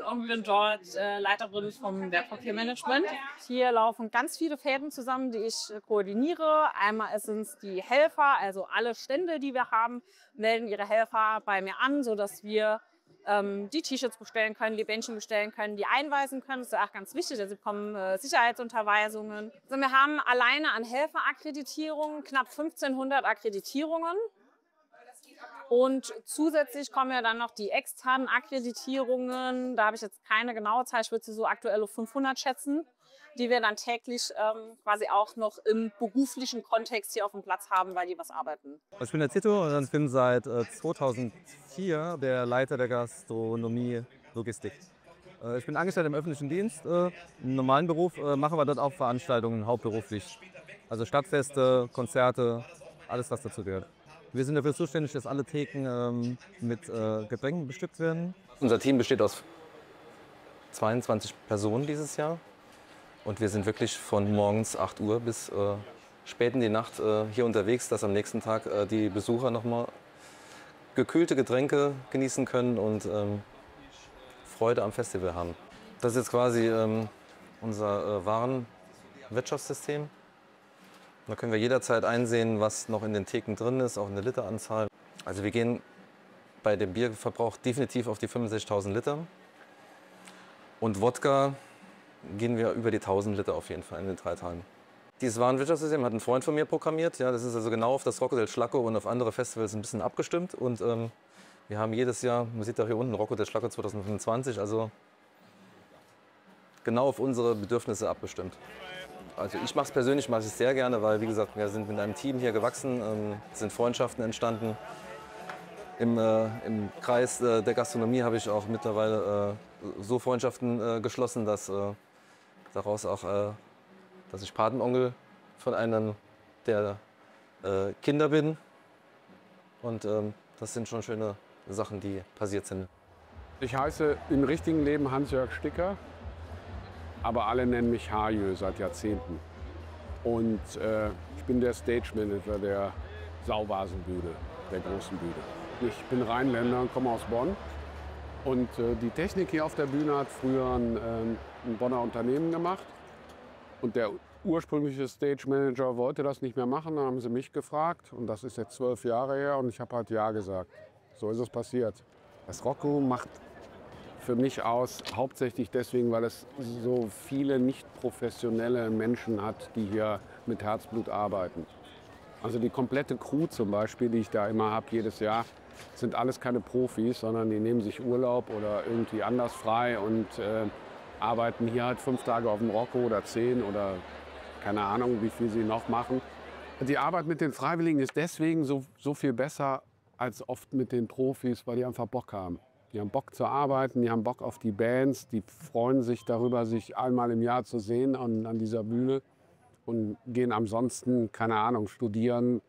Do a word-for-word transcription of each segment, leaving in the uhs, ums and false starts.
und bin dort äh, Leiterin vom Wertpapiermanagement. Hier laufen ganz viele Fäden zusammen, die ich äh, koordiniere. Einmal sind es die Helfer, also alle Stände, die wir haben, melden ihre Helfer bei mir an, sodass wir ähm, die T-Shirts bestellen können, die Bändchen bestellen können, die einweisen können. Das ist auch ganz wichtig, also sie bekommen äh, Sicherheitsunterweisungen. Also wir haben alleine an Helferakkreditierungen knapp fünfzehnhundert Akkreditierungen. Und zusätzlich kommen ja dann noch die externen Akkreditierungen. Da habe ich jetzt keine genaue Zahl, ich würde sie so aktuell auf fünfhundert schätzen, die wir dann täglich ähm, quasi auch noch im beruflichen Kontext hier auf dem Platz haben, weil die was arbeiten. Ich bin der Tito und ich bin seit äh, zweitausendvier der Leiter der Gastronomie Logistik. Äh, ich bin angestellt im öffentlichen Dienst. Äh, Im normalen Beruf äh, machen wir dort auch Veranstaltungen hauptberuflich. Also Stadtfeste, Konzerte, alles was dazu gehört. Wir sind dafür zuständig, dass alle Theken ähm, mit äh, Getränken bestückt werden. Unser Team besteht aus zweiundzwanzig Personen dieses Jahr. Und wir sind wirklich von morgens acht Uhr bis äh, spät in die Nacht äh, hier unterwegs, dass am nächsten Tag äh, die Besucher noch mal gekühlte Getränke genießen können und ähm, Freude am Festival haben. Das ist jetzt quasi ähm, unser äh, Warenwirtschaftssystem. Da können wir jederzeit einsehen, was noch in den Theken drin ist, auch in der Literanzahl. Also wir gehen bei dem Bierverbrauch definitiv auf die fünfundsechzigtausend Liter. Und Wodka gehen wir über die tausend Liter auf jeden Fall in den drei Tagen. Dieses Warenwirtschaftssystem hat ein Freund von mir programmiert. Ja, das ist also genau auf das Rocco del Schlacco und auf andere Festivals ein bisschen abgestimmt. Und ähm, wir haben jedes Jahr, man sieht da hier unten, Rocco del Schlacco zweitausendfünfundzwanzig, also genau auf unsere Bedürfnisse abgestimmt. Also ich mache es persönlich, mache ich es sehr gerne, weil wie gesagt, wir sind mit einem Team hier gewachsen, ähm, sind Freundschaften entstanden. Im, äh, im Kreis äh, der Gastronomie habe ich auch mittlerweile äh, so Freundschaften äh, geschlossen, dass äh, daraus auch, äh, dass ich Patenonkel von einem der äh, Kinder bin. Und ähm, das sind schon schöne Sachen, die passiert sind. Ich heiße im richtigen Leben Hans-Jörg Sticker. Aber alle nennen mich Hajö seit Jahrzehnten. Und äh, ich bin der Stage Manager der Sauvasenbühne, der großen Bühne. Ich bin Rheinländer und komme aus Bonn. Und äh, die Technik hier auf der Bühne hat früher ein, äh, ein Bonner Unternehmen gemacht. Und der ursprüngliche Stage Manager wollte das nicht mehr machen. Dann haben sie mich gefragt. Und das ist jetzt zwölf Jahre her. Und ich habe halt Ja gesagt. So ist es passiert. Das Rocco macht für mich aus, hauptsächlich deswegen, weil es so viele nicht professionelle Menschen hat, die hier mit Herzblut arbeiten. Also die komplette Crew zum Beispiel, die ich da immer habe jedes Jahr, sind alles keine Profis, sondern die nehmen sich Urlaub oder irgendwie anders frei und äh, arbeiten hier halt fünf Tage auf dem Rocco oder zehn oder keine Ahnung, wie viel sie noch machen. Die Arbeit mit den Freiwilligen ist deswegen so, so viel besser als oft mit den Profis, weil die einfach Bock haben. Die haben Bock zu arbeiten, die haben Bock auf die Bands, die freuen sich darüber, sich einmal im Jahr zu sehen an, an dieser Bühne und gehen ansonsten, keine Ahnung, studieren,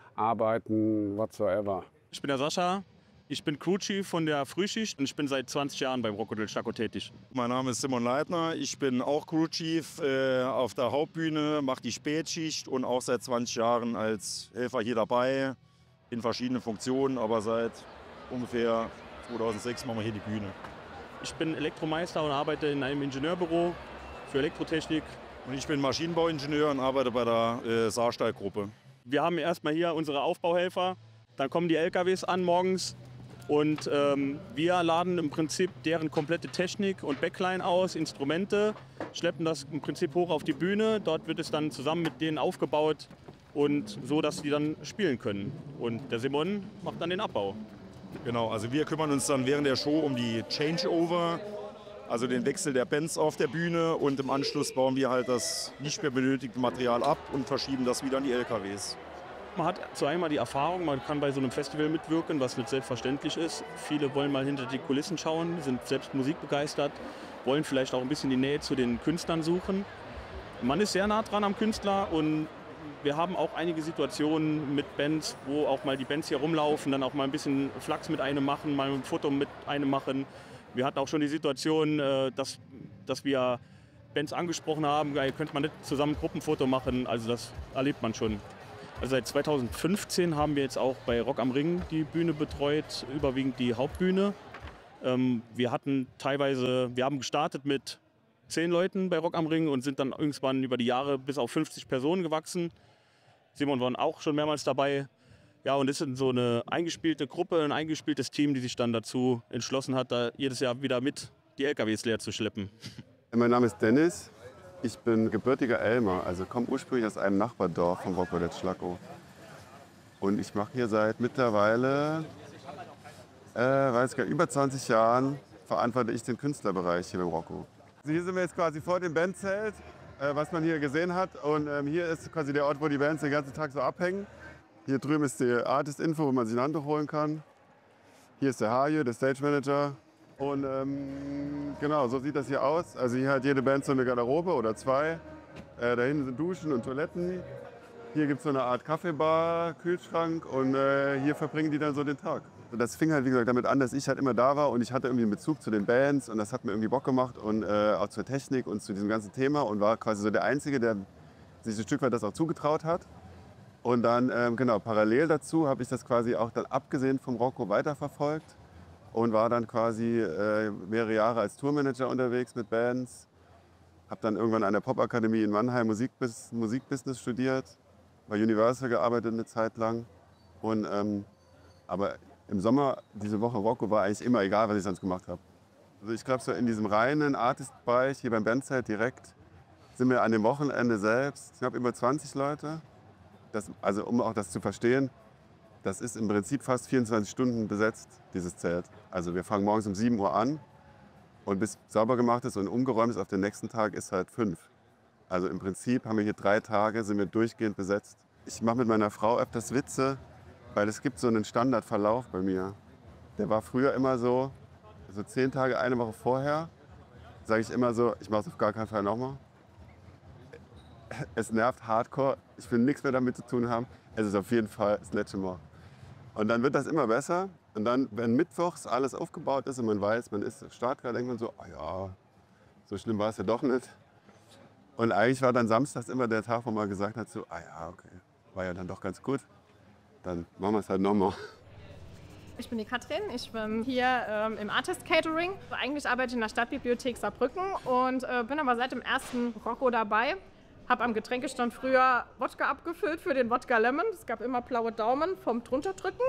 arbeiten, whatsoever. Ich bin der Sascha, ich bin Crewchief von der Frühschicht und ich bin seit zwanzig Jahren beim Rocco del Schlacco tätig. Mein Name ist Simon Leitner, ich bin auch Crewchief äh, auf der Hauptbühne, mache die Spätschicht und auch seit zwanzig Jahren als Helfer hier dabei, in verschiedenen Funktionen, aber seit ungefähr zweitausendsechs machen wir hier die Bühne. Ich bin Elektromeister und arbeite in einem Ingenieurbüro für Elektrotechnik. Und ich bin Maschinenbauingenieur und arbeite bei der äh, Saarstahl-Gruppe. Wir haben erstmal hier unsere Aufbauhelfer, dann kommen die L K Ws an morgens und ähm, wir laden im Prinzip deren komplette Technik und Backline aus, Instrumente, schleppen das im Prinzip hoch auf die Bühne. Dort wird es dann zusammen mit denen aufgebaut und so, dass die dann spielen können. Und der Simon macht dann den Abbau. Genau, also wir kümmern uns dann während der Show um die Changeover, also den Wechsel der Bands auf der Bühne, und im Anschluss bauen wir halt das nicht mehr benötigte Material ab und verschieben das wieder an die L K Ws. Man hat zu einmal die Erfahrung, man kann bei so einem Festival mitwirken, was nicht selbstverständlich ist. Viele wollen mal hinter die Kulissen schauen, sind selbst musikbegeistert, wollen vielleicht auch ein bisschen die Nähe zu den Künstlern suchen. Man ist sehr nah dran am Künstler und wir haben auch einige Situationen mit Bands, wo auch mal die Bands hier rumlaufen, dann auch mal ein bisschen Flachs mit einem machen, mal ein Foto mit einem machen. Wir hatten auch schon die Situation, dass, dass wir Bands angesprochen haben, ja, könnte man nicht zusammen ein Gruppenfoto machen, also das erlebt man schon. Also seit zweitausendfünfzehn haben wir jetzt auch bei Rock am Ring die Bühne betreut, überwiegend die Hauptbühne. Ähm, wir hatten teilweise, wir haben gestartet mit zehn Leuten bei Rock am Ring und sind dann irgendwann über die Jahre bis auf fünfzig Personen gewachsen. Simon war auch schon mehrmals dabei. Ja, und es ist so eine eingespielte Gruppe, ein eingespieltes Team, die sich dann dazu entschlossen hat, da jedes Jahr wieder mit die L K Ws leer zu schleppen. Mein Name ist Dennis. Ich bin gebürtiger Elmer, also komme ursprünglich aus einem Nachbardorf von Rockwood Schlackow. Und ich mache hier seit mittlerweile, äh, weiß gar nicht, über zwanzig Jahren, verantworte ich den Künstlerbereich hier beim Rocco. Also hier sind wir jetzt quasi vor dem Bandzelt, äh, was man hier gesehen hat. Und ähm, hier ist quasi der Ort, wo die Bands den ganzen Tag so abhängen. Hier drüben ist die Artist-Info, wo man sich ein Handtuch holen kann. Hier ist der Harje, der Stage Manager. Und ähm, genau, so sieht das hier aus. Also hier hat jede Band so eine Garderobe oder zwei. Äh, da hinten sind Duschen und Toiletten. Hier gibt es so eine Art Kaffeebar, Kühlschrank und äh, hier verbringen die dann so den Tag. Das fing halt wie gesagt damit an, dass ich halt immer da war und ich hatte irgendwie einen Bezug zu den Bands und das hat mir irgendwie Bock gemacht und äh, auch zur Technik und zu diesem ganzen Thema und war quasi so der Einzige, der sich ein Stück weit das auch zugetraut hat. Und dann, ähm, genau, parallel dazu habe ich das quasi auch dann abgesehen vom Rocco weiterverfolgt. Und war dann quasi äh, mehrere Jahre als Tourmanager unterwegs mit Bands. Habe dann irgendwann an der Popakademie in Mannheim Musikbus Musikbusiness studiert. Bei Universal gearbeitet eine Zeit lang. Und, ähm, aber im Sommer, diese Woche Rocco, war eigentlich immer egal, was ich sonst gemacht habe. Also ich glaube, so in diesem reinen Artist-Bereich, hier beim Bandzelt direkt, sind wir an dem Wochenende selbst, ich glaube über zwanzig Leute. Das, also um auch das zu verstehen, das ist im Prinzip fast vierundzwanzig Stunden besetzt, dieses Zelt. Also wir fangen morgens um sieben Uhr an und bis sauber gemacht ist und umgeräumt ist auf den nächsten Tag ist halt fünf. Also im Prinzip haben wir hier drei Tage, sind wir durchgehend besetzt. Ich mache mit meiner Frau öfters Witze, weil es gibt so einen Standardverlauf bei mir. Der war früher immer so, so zehn Tage, eine Woche vorher, sage ich immer so, ich mache es auf gar keinen Fall nochmal. Es nervt hardcore, ich will nichts mehr damit zu tun haben. Es ist auf jeden Fall das letzte Mal. Und dann wird das immer besser. Und dann, wenn mittwochs alles aufgebaut ist und man weiß, man ist startklar, denkt man so, ah ja, so schlimm war es ja doch nicht. Und eigentlich war dann samstags immer der Tag, wo man gesagt hat, so, ah ja, okay, war ja dann doch ganz gut. Dann machen wir es halt nochmal. Ich bin die Katrin, ich bin hier ähm, im Artist Catering. Eigentlich arbeite ich in der Stadtbibliothek Saarbrücken und äh, bin aber seit dem ersten Rocco dabei. Habe am Getränkestand früher Wodka abgefüllt für den Wodka Lemon. Es gab immer blaue Daumen vom Drunterdrücken.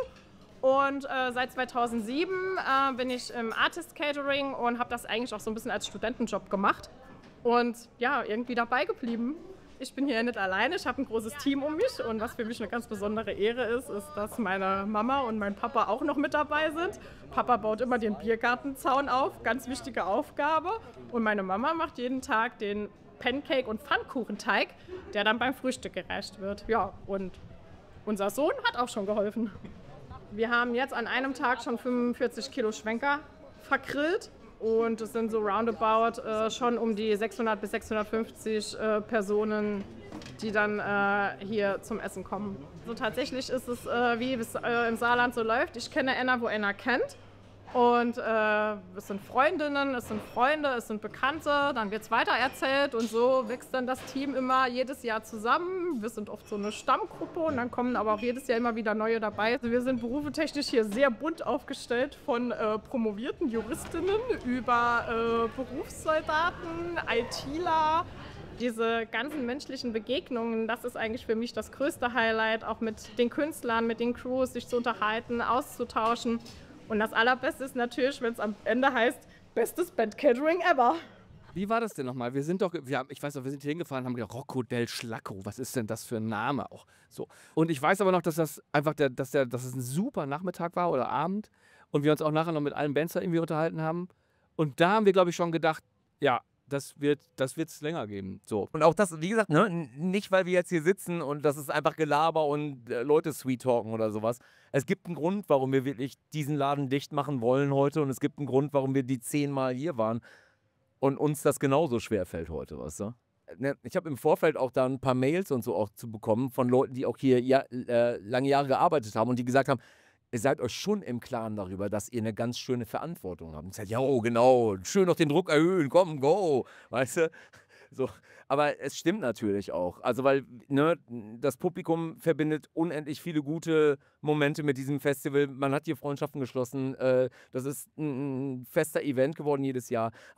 Und äh, seit zweitausendsieben äh, bin ich im Artist Catering und habe das eigentlich auch so ein bisschen als Studentenjob gemacht. Und ja, irgendwie dabei geblieben. Ich bin hier nicht alleine, ich habe ein großes Team um mich. Und was für mich eine ganz besondere Ehre ist, ist, dass meine Mama und mein Papa auch noch mit dabei sind. Papa baut immer den Biergartenzaun auf, ganz wichtige Aufgabe. Und meine Mama macht jeden Tag den Pancake- und Pfannkuchenteig, der dann beim Frühstück gereicht wird. Ja, und unser Sohn hat auch schon geholfen. Wir haben jetzt an einem Tag schon fünfundvierzig Kilo Schwenker vergrillt und es sind so roundabout äh, schon um die sechshundert bis sechshundertfünfzig äh, Personen, die dann äh, hier zum Essen kommen. So tatsächlich ist es, äh, wie es äh, im Saarland so läuft. Ich kenne Anna, wo Anna kennt. Und äh, es sind Freundinnen, es sind Freunde, es sind Bekannte, dann wird es weitererzählt und so wächst dann das Team immer jedes Jahr zusammen. Wir sind oft so eine Stammgruppe und dann kommen aber auch jedes Jahr immer wieder neue dabei. Also wir sind berufetechnisch hier sehr bunt aufgestellt, von äh, promovierten Juristinnen über äh, Berufssoldaten, ITler. Diese ganzen menschlichen Begegnungen, das ist eigentlich für mich das größte Highlight, auch mit den Künstlern, mit den Crews, sich zu unterhalten, auszutauschen. Und das Allerbeste ist natürlich, wenn es am Ende heißt, bestes Band-Catering ever. Wie war das denn nochmal? Wir sind doch, wir haben, ich weiß noch, wir sind hier hingefahren und haben gedacht, Rocco del Schlackow, was ist denn das für ein Name auch? So. Und ich weiß aber noch, dass das einfach der, dass der, dass es ein super Nachmittag war oder Abend und wir uns auch nachher noch mit allen Bands da irgendwie unterhalten haben. Und da haben wir, glaube ich, schon gedacht, ja, das wird das wird's länger geben. So. Und auch das, wie gesagt, ne, nicht, weil wir jetzt hier sitzen und das ist einfach Gelaber und äh, Leute sweet talken oder sowas. Es gibt einen Grund, warum wir wirklich diesen Laden dicht machen wollen heute und es gibt einen Grund, warum wir die zehnmal hier waren und uns das genauso schwer fällt heute, weißt du? Ich habe im Vorfeld auch da ein paar Mails und so auch zu bekommen von Leuten, die auch hier ja, äh, lange Jahre gearbeitet haben und die gesagt haben, ihr seid euch schon im Klaren darüber, dass ihr eine ganz schöne Verantwortung habt. Und ich sage, ja, genau, schön noch den Druck erhöhen, komm, go, weißt du? So, Aber es stimmt natürlich auch. Also, weil ne, das Publikum verbindet unendlich viele gute Momente mit diesem Festival. Man hat hier Freundschaften geschlossen. Äh, das ist ein, ein fester Event geworden jedes Jahr.